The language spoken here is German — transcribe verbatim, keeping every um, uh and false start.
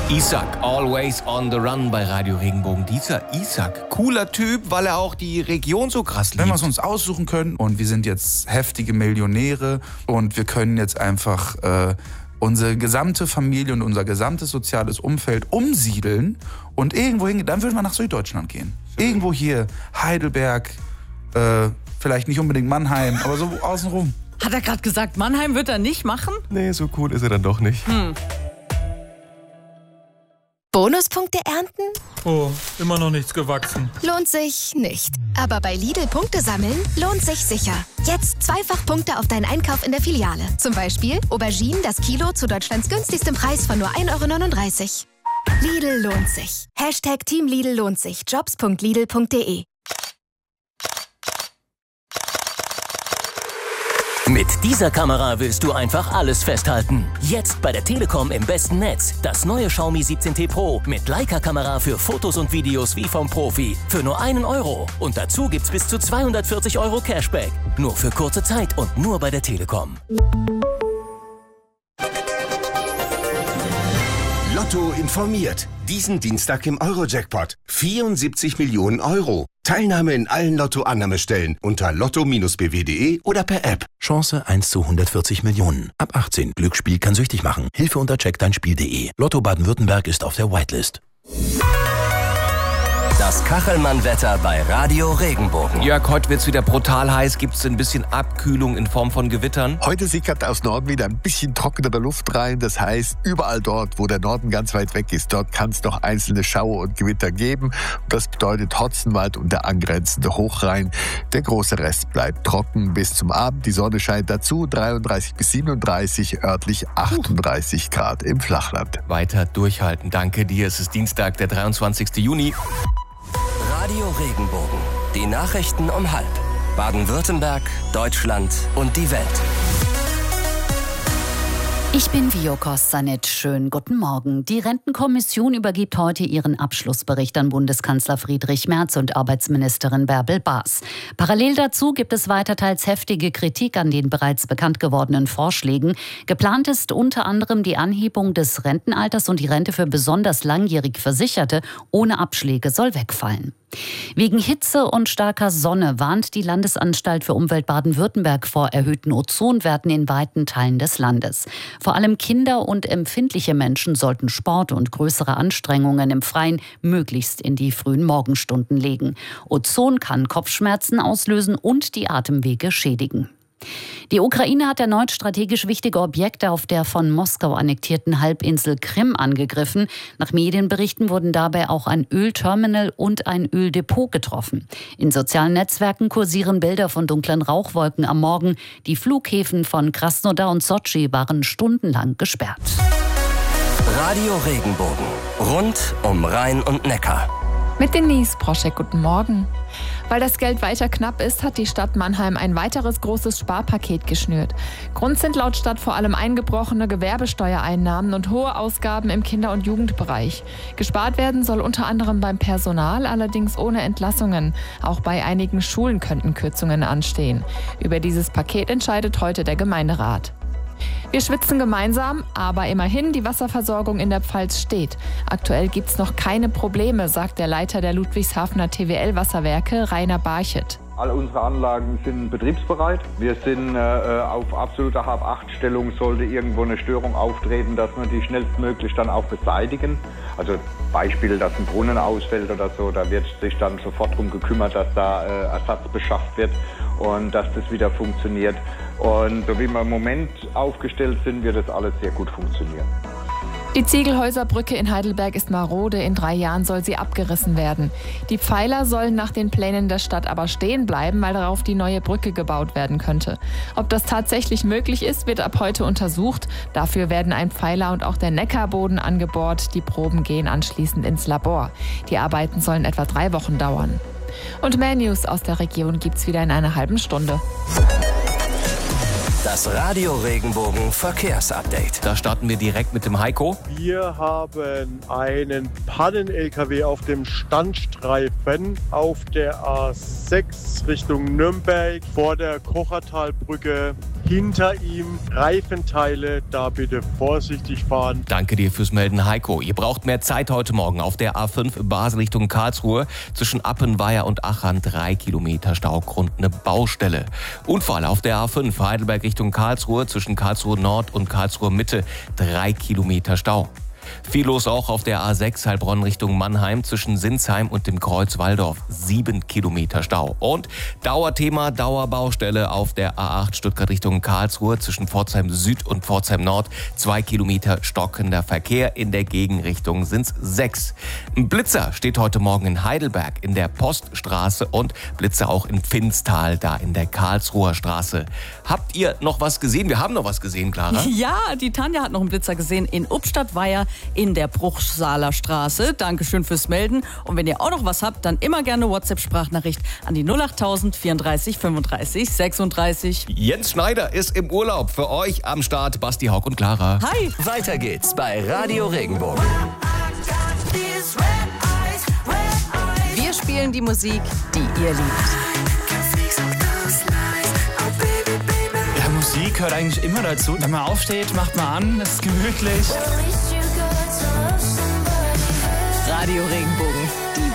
Isaac, always on the run bei Radio Regenbogen. Dieser Isaac, cooler Typ, weil er auch die Region so krass liebt. Wenn wir es uns aussuchen können und wir sind jetzt heftige Millionäre und wir können jetzt einfach äh, unsere gesamte Familie und unser gesamtes soziales Umfeld umsiedeln und irgendwo hingehen, dann würden wir nach Süddeutschland gehen. Irgendwo hier, Heidelberg, äh, vielleicht nicht unbedingt Mannheim, aber so außenrum. Hat er gerade gesagt, Mannheim wird er nicht machen? Nee, so cool ist er dann doch nicht. Hm. Bonuspunkte ernten? Oh, immer noch nichts gewachsen. Lohnt sich nicht. Aber bei Lidl Punkte sammeln lohnt sich sicher. Jetzt zweifach Punkte auf deinen Einkauf in der Filiale. Zum Beispiel Auberginen das Kilo zu Deutschlands günstigstem Preis von nur ein Euro neununddreißig. Lidl lohnt sich. Hashtag Team Lidl lohnt sich. Jobs punkt lidl punkt de. Mit dieser Kamera willst du einfach alles festhalten. Jetzt bei der Telekom im besten Netz. Das neue Xiaomi siebzehn T Pro mit Leica-Kamera für Fotos und Videos wie vom Profi. Für nur einen Euro. Und dazu gibt's bis zu zweihundertvierzig Euro Cashback. Nur für kurze Zeit und nur bei der Telekom. Lotto informiert. Diesen Dienstag im Euro-Jackpot. vierundsiebzig Millionen Euro. Teilnahme in allen Lotto-Annahmestellen unter lotto b w punkt de oder per App. Chance eins zu hundertvierzig Millionen. Ab achtzehn. Glücksspiel kann süchtig machen. Hilfe unter check dein Spiel punkt de. Lotto Baden-Württemberg ist auf der Whitelist. Das Kachelmann-Wetter bei Radio Regenbogen. Jörg, heute wird's wieder brutal heiß. Gibt's ein bisschen Abkühlung in Form von Gewittern? Heute sickert aus Norden wieder ein bisschen trockenere Luft rein. Das heißt, überall dort, wo der Norden ganz weit weg ist, dort kann es noch einzelne Schauer und Gewitter geben. Das bedeutet Hotzenwald und der angrenzende Hochrhein. Der große Rest bleibt trocken bis zum Abend. Die Sonne scheint dazu. dreiunddreißig bis siebenunddreißig, örtlich achtunddreißig Grad im Flachland. Weiter durchhalten. Danke dir. Es ist Dienstag, der dreiundzwanzigsten Juni. Radio Regenbogen. Die Nachrichten um halb. Baden-Württemberg, Deutschland und die Welt. Ich bin Vio Kostanit. Schönen guten Morgen. Die Rentenkommission übergibt heute ihren Abschlussbericht an Bundeskanzler Friedrich Merz und Arbeitsministerin Bärbel Baas. Parallel dazu gibt es weiter teils heftige Kritik an den bereits bekannt gewordenen Vorschlägen. Geplant ist unter anderem die Anhebung des Rentenalters und die Rente für besonders langjährig Versicherte ohne Abschläge soll wegfallen. Wegen Hitze und starker Sonne warnt die Landesanstalt für Umwelt Baden-Württemberg vor erhöhten Ozonwerten in weiten Teilen des Landes. Vor allem Kinder und empfindliche Menschen sollten Sport und größere Anstrengungen im Freien möglichst in die frühen Morgenstunden legen. Ozon kann Kopfschmerzen auslösen und die Atemwege schädigen. Die Ukraine hat erneut strategisch wichtige Objekte auf der von Moskau annektierten Halbinsel Krim angegriffen. Nach Medienberichten wurden dabei auch ein Ölterminal und ein Öldepot getroffen. In sozialen Netzwerken kursieren Bilder von dunklen Rauchwolken am Morgen. Die Flughäfen von Krasnodar und Sotschi waren stundenlang gesperrt. Radio Regenbogen. Rund um Rhein und Neckar. Mit Denise Proschek, guten Morgen. Weil das Geld weiter knapp ist, hat die Stadt Mannheim ein weiteres großes Sparpaket geschnürt. Grund sind laut Stadt vor allem eingebrochene Gewerbesteuereinnahmen und hohe Ausgaben im Kinder- und Jugendbereich. Gespart werden soll unter anderem beim Personal, allerdings ohne Entlassungen. Auch bei einigen Schulen könnten Kürzungen anstehen. Über dieses Paket entscheidet heute der Gemeinderat. Wir schwitzen gemeinsam, aber immerhin die Wasserversorgung in der Pfalz steht. Aktuell gibt es noch keine Probleme, sagt der Leiter der Ludwigshafener T W L-Wasserwerke, Rainer Barchett. All unsere Anlagen sind betriebsbereit. Wir sind äh, auf absoluter Hab-Acht-Stellung, sollte irgendwo eine Störung auftreten, dass wir die schnellstmöglich dann auch beseitigen. Also Beispiel, dass ein Brunnen ausfällt oder so, da wird sich dann sofort darum gekümmert, dass da äh, Ersatz beschafft wird und dass das wieder funktioniert. Und so wie wir im Moment aufgestellt sind, wird das alles sehr gut funktionieren. Die Ziegelhäuserbrücke in Heidelberg ist marode. In drei Jahren soll sie abgerissen werden. Die Pfeiler sollen nach den Plänen der Stadt aber stehen bleiben, weil darauf die neue Brücke gebaut werden könnte. Ob das tatsächlich möglich ist, wird ab heute untersucht. Dafür werden ein Pfeiler und auch der Neckarboden angebohrt. Die Proben gehen anschließend ins Labor. Die Arbeiten sollen etwa drei Wochen dauern. Und mehr News aus der Region gibt's wieder in einer halben Stunde. Das Radio Regenbogen Verkehrsupdate. Da starten wir direkt mit dem Heiko. Wir haben einen Pannen-L K W auf dem Standstreifen auf der A sechs Richtung Nürnberg vor der Kochertalbrücke. hinter ihm Reifenteile, da bitte vorsichtig fahren. Danke dir fürs Melden, Heiko. Ihr braucht mehr Zeit heute Morgen auf der A fünf Basel Richtung Karlsruhe. Zwischen Appenweier und Achern drei Kilometer Staugrund, eine Baustelle. Unfall auf der A fünf Heidelberg Richtung Karlsruhe. Zwischen Karlsruhe Nord und Karlsruhe Mitte drei Kilometer Stau. Viel los auch auf der A sechs Heilbronn Richtung Mannheim zwischen Sinsheim und dem Kreuz Walldorf. Sieben Kilometer Stau. Und Dauerthema, Dauerbaustelle auf der A acht Stuttgart Richtung Karlsruhe zwischen Pforzheim Süd und Pforzheim Nord. Zwei Kilometer stockender Verkehr. In der Gegenrichtung sind's sechs. Ein Blitzer steht heute Morgen in Heidelberg in der Poststraße und Blitzer auch in Pfinztal, da in der Karlsruher Straße. Habt ihr noch was gesehen? Wir haben noch was gesehen, Clara. Ja, die Tanja hat noch einen Blitzer gesehen in Ubstadt-Weiher in der Bruchsaler Straße. Dankeschön fürs Melden. Und wenn ihr auch noch was habt, dann immer gerne WhatsApp-Sprachnachricht an die null acht null null vierunddreißig fünfunddreißig sechsunddreißig. Jens Schneider ist im Urlaub. Für euch am Start Basti, Haug und Clara. Hi. Weiter geht's bei Radio Regenbogen. Wir spielen die Musik, die ihr liebt. Ja, Musik gehört eigentlich immer dazu. Wenn man aufsteht, macht man an, es ist gemütlich. Radio Regenbogen, die